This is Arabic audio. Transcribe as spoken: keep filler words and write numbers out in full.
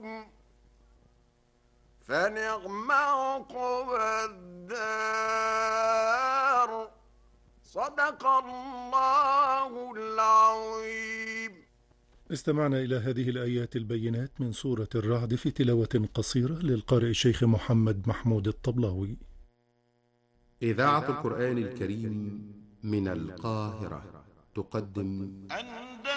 لهم فنعم عقبى الدار. صدق الله العظيم. استمعنا إلى هذه الآيات البينات من سورة الرعد في تلاوة قصيرة للقارئ الشيخ محمد محمود الطبلاوي. إذاعة القرآن الكريم من القاهرة تقدم